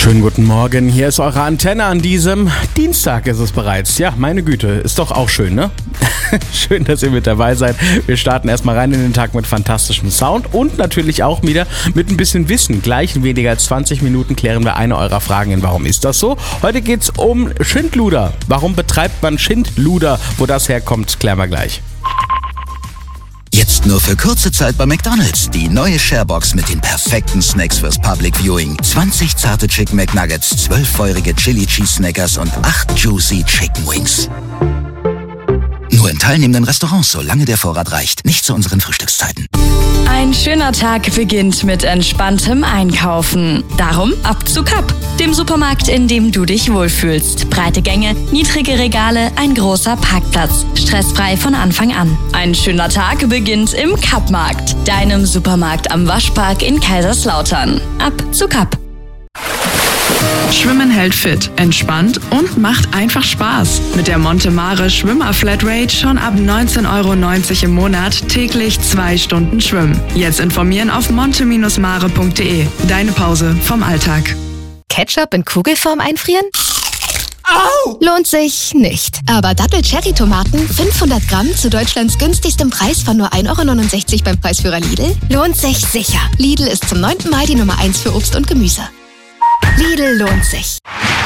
Schönen guten Morgen, hier ist eure Antenne an diesem Dienstag ist es bereits. Ja, meine Güte, ist doch auch schön, ne? Schön, dass ihr mit dabei seid. Wir starten erstmal rein in den Tag mit fantastischem Sound und natürlich auch wieder mit ein bisschen Wissen. Gleich in weniger als 20 Minuten klären wir eine eurer Fragen in Warum ist das so? Heute geht's um Schindluder. Warum betreibt man Schindluder? Wo das herkommt, klären wir gleich. Jetzt nur für kurze Zeit bei McDonald's. Die neue Sharebox mit den perfekten Snacks fürs Public Viewing. 20 zarte Chicken McNuggets, 12 feurige Chili Cheese Snackers und 8 juicy Chicken Wings. Nur in teilnehmenden Restaurants, solange der Vorrat reicht. Nicht zu unseren Frühstückszeiten. Ein schöner Tag beginnt mit entspanntem Einkaufen. Darum ab zu Kapp, dem Supermarkt, in dem du dich wohlfühlst. Breite Gänge, niedrige Regale, ein großer Parkplatz. Stressfrei von Anfang an. Ein schöner Tag beginnt im Kappmarkt, deinem Supermarkt am Waschpark in Kaiserslautern. Ab zu Kapp. Schwimmen hält fit, entspannt und macht einfach Spaß. Mit der Montemare Schwimmer Flatrate schon ab 19,90 € im Monat täglich 2 Stunden schwimmen. Jetzt informieren auf monte-mare.de. Deine Pause vom Alltag. Ketchup in Kugelform einfrieren? Au! Lohnt sich nicht. Aber Dattel-Cherry-Tomaten 500 Gramm zu Deutschlands günstigstem Preis von nur 1,69 € beim Preisführer Lidl? Lohnt sich sicher. Lidl ist zum 9. Mal die Nummer 1 für Obst und Gemüse. Lidl lohnt sich.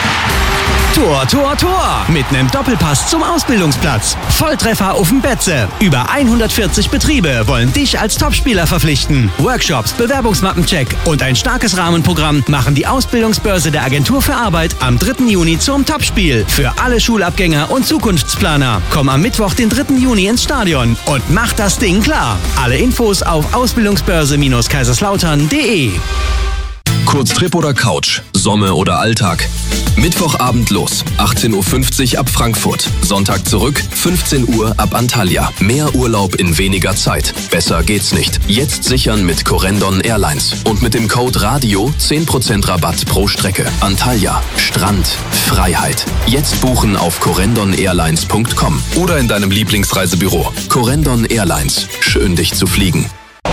Tor, Tor, Tor! Mit einem Doppelpass zum Ausbildungsplatz. Volltreffer auf dem Betze. Über 140 Betriebe wollen dich als Topspieler verpflichten. Workshops, Bewerbungsmappencheck und ein starkes Rahmenprogramm machen die Ausbildungsbörse der Agentur für Arbeit am 3. Juni zum Topspiel. Für alle Schulabgänger und Zukunftsplaner. Komm am Mittwoch, den 3. Juni ins Stadion und mach das Ding klar. Alle Infos auf ausbildungsbörse-kaiserslautern.de. Kurztrip oder Couch, Somme oder Alltag. Mittwochabend los, 18:50 Uhr ab Frankfurt. Sonntag zurück, 15 Uhr ab Antalya. Mehr Urlaub in weniger Zeit. Besser geht's nicht. Jetzt sichern mit Corendon Airlines. Und mit dem Code RADIO 10% Rabatt pro Strecke. Antalya, Strand, Freiheit. Jetzt buchen auf corendon-airlines.com oder in deinem Lieblingsreisebüro. Corendon Airlines. Schön, dich zu fliegen.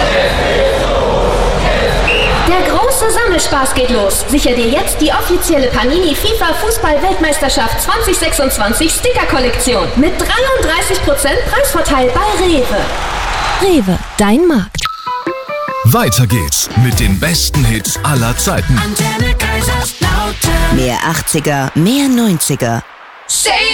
Der große Sammelspaß geht los. Sicher dir jetzt die offizielle Panini FIFA Fußball-Weltmeisterschaft 2026 Sticker-Kollektion mit 33% Preisvorteil bei Rewe. Rewe, dein Markt. Weiter geht's mit den besten Hits aller Zeiten. Mehr 80er, mehr 90er. Say